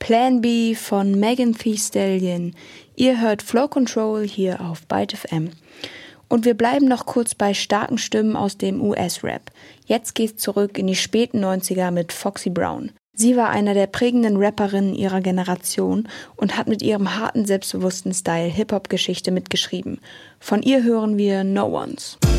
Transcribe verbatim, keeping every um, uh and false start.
Plan B von Megan Thee Stallion. Ihr hört Flow Control hier auf Byte F M. Und wir bleiben noch kurz bei starken Stimmen aus dem U S-Rap. Jetzt geht's zurück in die späten neunziger mit Foxy Brown. Sie war einer der prägenden Rapperinnen ihrer Generation und hat mit ihrem harten, selbstbewussten Style Hip-Hop-Geschichte mitgeschrieben. Von ihr hören wir No Ones.